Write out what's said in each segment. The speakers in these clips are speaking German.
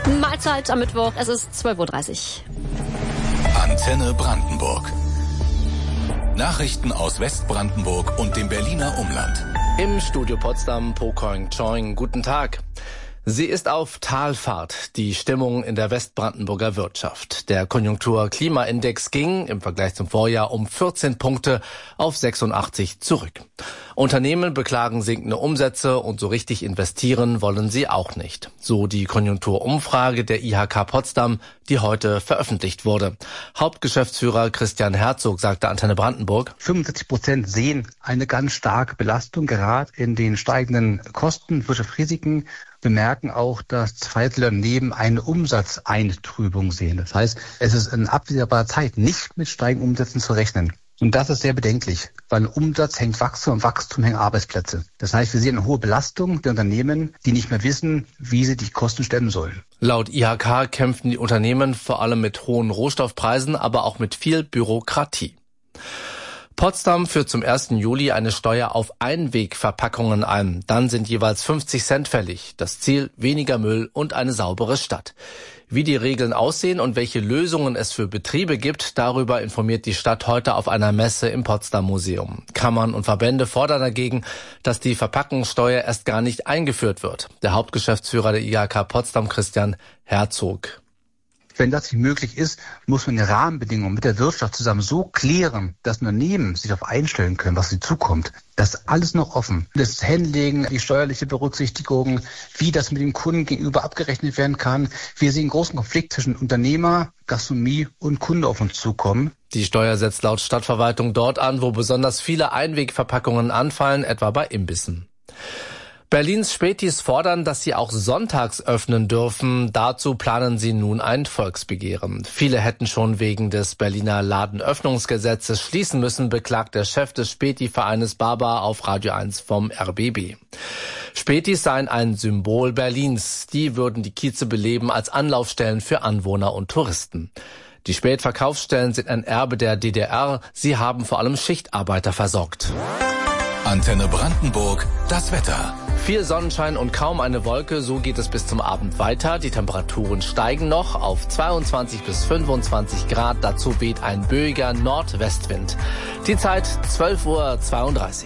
Mahlzeit am Mittwoch, es ist 12:30 Uhr. Antenne Brandenburg. Nachrichten aus Westbrandenburg und dem Berliner Umland. Im Studio Potsdam, Pokoing Choing, guten Tag. Sie ist auf Talfahrt, die Stimmung in der Westbrandenburger Wirtschaft. Der Konjunktur-Klima-Index ging im Vergleich zum Vorjahr um 14 Punkte auf 86 zurück. Unternehmen beklagen sinkende Umsätze und so richtig investieren wollen sie auch nicht. So die Konjunkturumfrage der IHK Potsdam, die heute veröffentlicht wurde. Hauptgeschäftsführer Christian Herzog sagte Antenne Brandenburg: 75% sehen eine ganz starke Belastung, gerade in den steigenden Kosten, Wirtschaftsrisiken. Bemerken auch, dass 2 Drittel daneben eine Umsatzeintrübung sehen. Das heißt, es ist in absehbarer Zeit nicht mit steigenden Umsätzen zu rechnen. Und das ist sehr bedenklich, weil Umsatz hängt Wachstum und Wachstum hängt Arbeitsplätze. Das heißt, wir sehen eine hohe Belastung der Unternehmen, die nicht mehr wissen, wie sie die Kosten stemmen sollen. Laut IHK kämpften die Unternehmen vor allem mit hohen Rohstoffpreisen, aber auch mit viel Bürokratie. Potsdam führt zum 1. Juli eine Steuer auf Einwegverpackungen ein. Dann sind jeweils 50 Cent fällig. Das Ziel: weniger Müll und eine saubere Stadt. Wie die Regeln aussehen und welche Lösungen es für Betriebe gibt, darüber informiert die Stadt heute auf einer Messe im Potsdam Museum. Kammern und Verbände fordern dagegen, dass die Verpackungssteuer erst gar nicht eingeführt wird. Der Hauptgeschäftsführer der IHK Potsdam, Christian Herzog. Wenn das nicht möglich ist, muss man die Rahmenbedingungen mit der Wirtschaft zusammen so klären, dass Unternehmen sich darauf einstellen können, was sie zukommt. Das ist alles noch offen. Das Handling, die steuerliche Berücksichtigung, wie das mit dem Kunden gegenüber abgerechnet werden kann. Wir sehen einen großen Konflikt zwischen Unternehmer, Gastronomie und Kunde auf uns zukommen. Die Steuer setzt laut Stadtverwaltung dort an, wo besonders viele Einwegverpackungen anfallen, etwa bei Imbissen. Berlins Spätis fordern, dass sie auch sonntags öffnen dürfen. Dazu planen sie nun ein Volksbegehren. Viele hätten schon wegen des Berliner Ladenöffnungsgesetzes schließen müssen, beklagt der Chef des Späti-Vereines Baba auf Radio 1 vom RBB. Spätis seien ein Symbol Berlins. Die würden die Kieze beleben als Anlaufstellen für Anwohner und Touristen. Die Spätverkaufsstellen sind ein Erbe der DDR. Sie haben vor allem Schichtarbeiter versorgt. Antenne Brandenburg, das Wetter. Viel Sonnenschein und kaum eine Wolke, so geht es bis zum Abend weiter. Die Temperaturen steigen noch auf 22 bis 25 Grad. Dazu weht ein böiger Nordwestwind. Die Zeit 12:32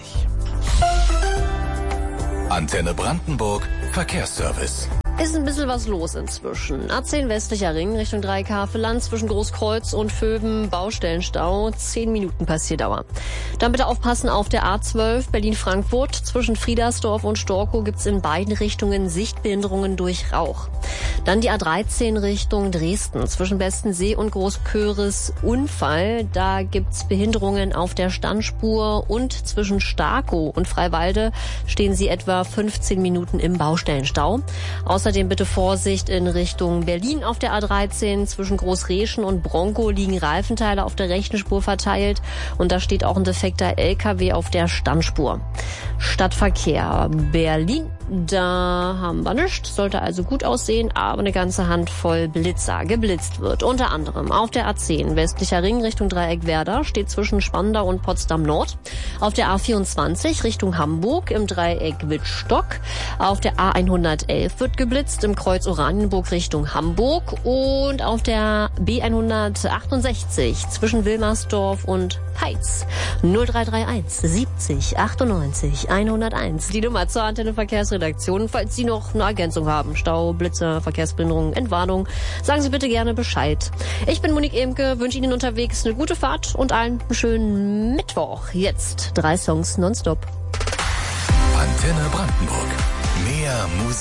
Uhr. Antenne Brandenburg, Verkehrsservice. Ist ein bisschen was los inzwischen. A10 westlicher Ring Richtung Dreieckhaveland zwischen Großkreuz und Vöben, Baustellenstau, 10 Minuten Passierdauer. Dann bitte aufpassen auf der A12 Berlin-Frankfurt. Zwischen Friedersdorf und Storkow gibt's in beiden Richtungen Sichtbehinderungen durch Rauch. Dann die A13 Richtung Dresden zwischen Bestensee und Großköris Unfall. Da gibt's Behinderungen auf der Standspur und zwischen Starkow und Freiwalde stehen sie etwa 15 Minuten im Baustellenstau. Außerdem bitte Vorsicht in Richtung Berlin auf der A13. Zwischen Großreschen und Bronkow liegen Reifenteile auf der rechten Spur verteilt. Und da steht auch ein defekter LKW auf der Standspur. Stadtverkehr Berlin, da haben wir nichts. Sollte also gut aussehen, aber eine ganze Handvoll Blitzer. Geblitzt wird unter anderem auf der A10 westlicher Ring Richtung Dreieck Werder steht zwischen Spandau und Potsdam Nord. Auf der A24 Richtung Hamburg im Dreieck Wittstock. Auf der A111 wird geblitzt im Kreuz Oranienburg Richtung Hamburg und auf der B168 zwischen Wilmersdorf und Peitz 0331 70 98 101. Die Nummer zur Antenne Verkehrsredaktion. Falls Sie noch eine Ergänzung haben, Stau, Blitzer, Verkehrsbehinderung, Entwarnung, sagen Sie bitte gerne Bescheid. Ich bin Monique Emke, wünsche Ihnen unterwegs eine gute Fahrt und allen einen schönen Mittwoch. Jetzt 3 Songs nonstop. Antenne Brandenburg. Mehr Musik.